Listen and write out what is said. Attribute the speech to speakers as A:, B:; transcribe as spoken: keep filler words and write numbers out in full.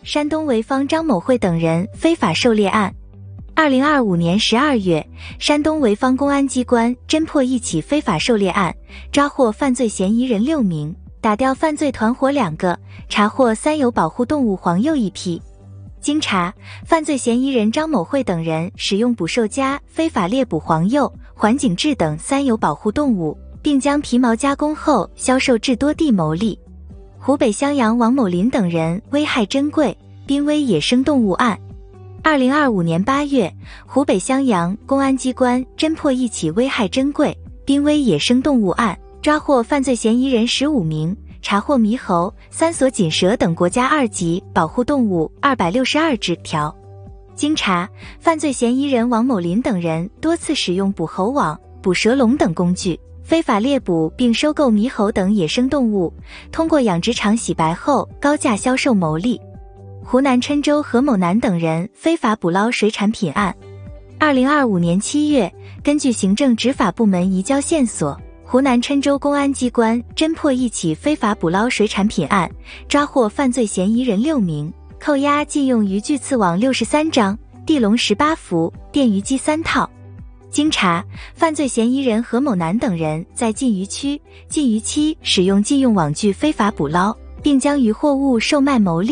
A: 山东潍坊张某慧等人非法狩猎案。二零二五年十二月，山东潍坊公安机关侦破一起非法狩猎案，抓获犯罪嫌疑人六名，打掉犯罪团伙两个，查获三有保护动物黄鼬一批。经查，犯罪嫌疑人张某慧等人使用捕兽夹非法猎捕黄鼬、环颈雉等三有保护动物，并将皮毛加工后销售至多地牟利。湖北襄阳王某林等人危害珍贵，濒危野生动物案。二零二五年八月，湖北襄阳公安机关侦破一起危害珍贵、濒危野生动物案，抓获犯罪嫌疑人十五名，查获猕猴、三索锦蛇等国家二级保护动物二百六十二只条。经查，犯罪嫌疑人王某林等人多次使用捕猴网、捕蛇笼等工具，非法猎捕并收购猕猴等野生动物，通过养殖场洗白后高价销售牟利。湖南郴州何某男等人非法捕捞水产品案。二零二五年七月，根据行政执法部门移交线索，湖南郴州公安机关侦破一起非法捕捞水产品案，抓获犯罪嫌疑人六名，扣押禁用渔具刺网六十三张、地笼十八伏、电鱼机三套。经查，犯罪嫌疑人何某男等人在禁渔区、禁渔期使用禁用网具非法捕捞，并将渔获物售卖牟利。